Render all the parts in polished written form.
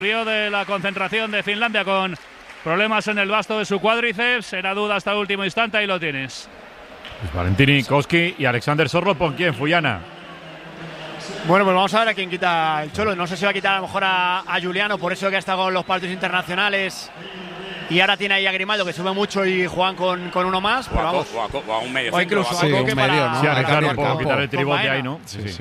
De la concentración de Finlandia con problemas en el vasto de su cuádriceps. Era duda hasta el último instante, ahí lo tienes. Pues Valentini, Koski y Alexander Sorloth, ¿por quién? Fuyana. Bueno, pues vamos a ver a quién quita el Cholo. No sé si va a quitar a lo mejor a Juliano, por eso que ha estado con los partidos internacionales. Y ahora tiene ahí a Grimaldo, que sube mucho, y juegan con uno más. Pero vamos. O a un medio o incluso a Coque para medio, ¿no? Sí, claro, un poco con, quitar el tribote Baena. ahí, ¿no? Sí.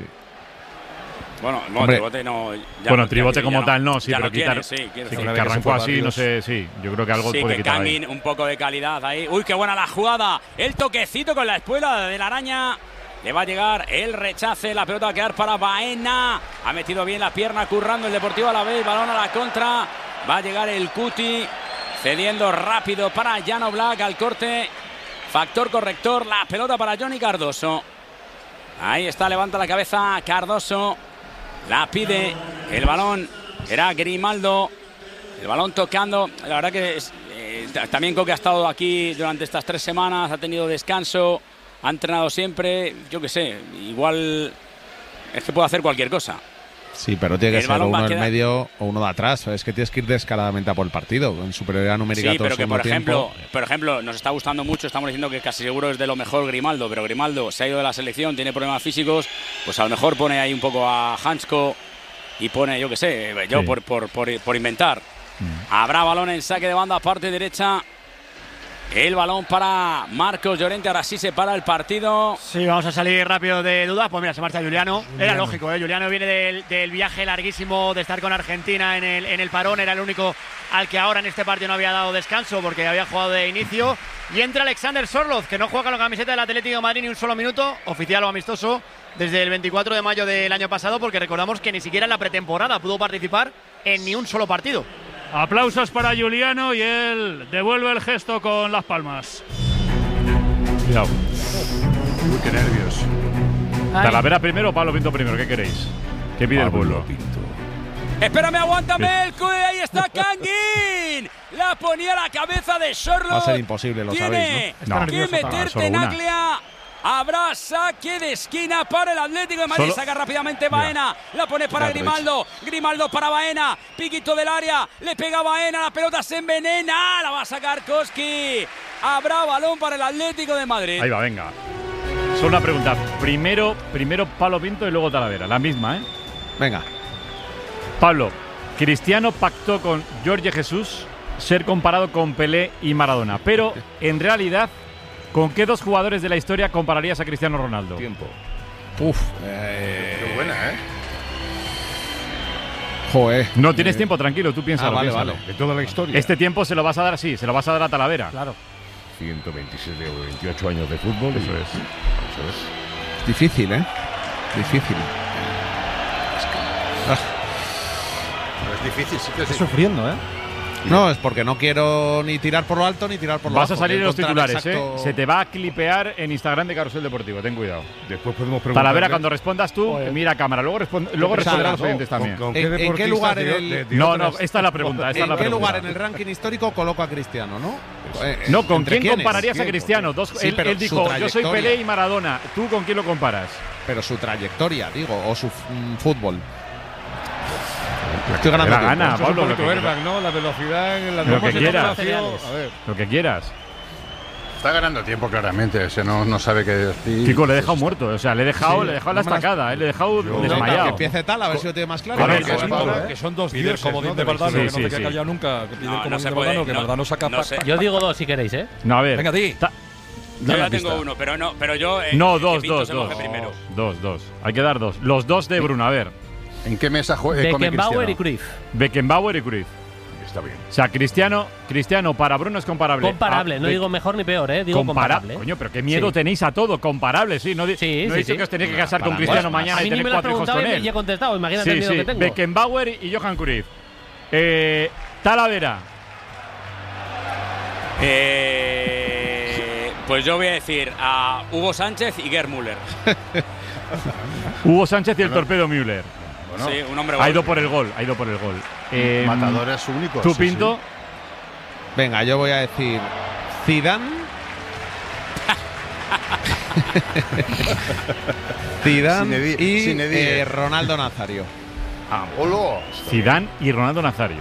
Bueno, no, Tribote no. Bueno, Tribote como tal no, sí, ya pero quitar. Que arrancó así, no sé, sí. Yo creo que algo puede quitar. Cambien un poco de calidad ahí. Uy, qué buena la jugada. El toquecito con la espuela de la araña. Le va a llegar el rechace. La pelota va a quedar para Baena. Ha metido bien la pierna, currando el Deportivo Alavés. Balón a la contra. Va a llegar el Cuti. Cediendo rápido para Jan Oblak al corte. Factor corrector. La pelota para Johnny Cardoso. Ahí está, levanta la cabeza Cardoso. La pide, el balón era Grimaldo, el balón tocando. La verdad que también Coque ha estado aquí durante estas 3 semanas, ha tenido descanso, ha entrenado siempre, yo qué sé, igual es que puede hacer cualquier cosa. Sí, pero tiene que ser uno en medio o uno de atrás. Es que tienes que ir descaradamente a por el partido, en superioridad numérica. Sí, pero que por ejemplo, nos está gustando mucho. Estamos diciendo que casi seguro es de lo mejor Grimaldo, pero Grimaldo se ha ido de la selección, tiene problemas físicos. Pues a lo mejor pone ahí un poco a Hansko y pone, yo qué sé, yo sí. por inventar. Habrá balón en saque de banda, parte derecha. El balón para Marcos Llorente, ahora sí se para el partido. Sí, vamos a salir rápido de dudas. Pues mira, se marcha Juliano. Era lógico, Juliano viene del viaje larguísimo de estar con Argentina en el parón. Era el único al que ahora en este partido no había dado descanso porque había jugado de inicio. Y entra Alexander Sorloth, que no juega con la camiseta del Atlético de Madrid ni un solo minuto, oficial o amistoso, desde el 24 de mayo del año pasado, porque recordamos que ni siquiera en la pretemporada pudo participar en ni un solo partido. Aplausos para Juliano y él devuelve el gesto con las palmas. Cuidado. Uy, qué nervios. Talavera primero o Pablo Pinto primero, ¿qué queréis? ¿Qué pide el pueblo? Espérame, aguántame, ahí está Kangin. La ponía a la cabeza de Sorloth. Va a ser imposible, lo sabéis, ¿no? Que meterte en Aglia. Habrá saque de esquina para el Atlético de Madrid. Saca rápidamente Baena. La pone para Grimaldo. Grimaldo para Baena. Piquito del área. Le pega Baena. La pelota se envenena. La va a sacar Koski. Habrá balón para el Atlético de Madrid. Ahí va, venga. Solo una pregunta. Primero Pablo Pinto y luego Talavera. La misma, ¿eh? Venga. Pablo, Cristiano pactó con Jorge Jesús ser comparado con Pelé y Maradona. Pero, en realidad, ¿con qué 2 jugadores de la historia compararías a Cristiano Ronaldo? Tiempo. Qué buena, ¿eh? Joder. No tienes tiempo, tranquilo, tú piénsalo. Vale. De toda la historia. Este tiempo se lo vas a dar, sí, se lo vas a dar a Talavera. Claro. 127 o 28 años de fútbol. Eso es. Es difícil, ¿eh? Difícil. Es difícil, sí que Está sufriendo, ¿eh? No, es porque no quiero ni tirar por lo alto ni tirar por lo bajo. Vas a salir en los titulares, exacto... Se te va a clipear en Instagram de Carrusel Deportivo, ten cuidado. Después podemos preguntar. Talavera, cuando respondas tú, mira a cámara. Luego responderán los oyentes también. ¿En qué lugar No, esta es la pregunta. ¿En qué lugar en el ranking histórico coloco a Cristiano, no? No, ¿con quién compararías a Cristiano? Él dijo, yo soy Pelé y Maradona. ¿Tú con quién lo comparas? Pero su trayectoria, digo, o su fútbol. Estoy ganando la gana, Pablo. Lo que airbag, ¿no? La velocidad, lo que quieras. A ver. Lo que quieras. Está ganando tiempo claramente, no sabe qué decir. Kiko, le he dejado muerto, o sea, le he dejado la estacada, le he dejado desmayado. Que empiece tal, a ver si lo tiene más claro. A ver, que son 2 dioses, comodín de Valdano, que no te queda callado nunca. Que pide el comodín de Valdano, que Valdano saca. Yo digo 2 si queréis, ¿eh? No, a ver. Venga, di. Yo ya tengo uno, pero yo. No, 2. Hay que dar 2. Los 2 de Bruno, a ver. ¿En qué mesa come Beckenbauer y Cruyff. Beckenbauer y Cruyff. Está bien. O sea, Cristiano para Bruno es comparable. Comparable, no digo mejor ni peor, digo comparable. Coño, pero qué miedo tenéis a todo, comparable, sí. No he dicho que os tenéis que casar con Cristiano mañana y tener 4 hijos con él. Y he contestado, imagínate el miedo que tengo. Beckenbauer y Johan Cruyff. Talavera. Pues yo voy a decir a Hugo Sánchez y Gerd Müller. Hugo Sánchez y el torpedo Müller. Bueno, sí, un hombre ha ido por el gol. Matador es único. ¿Tú, Pinto? Sí. Venga, yo voy a decir Zidane. Zidane y Ronaldo Nazario. Zidane y Ronaldo Nazario.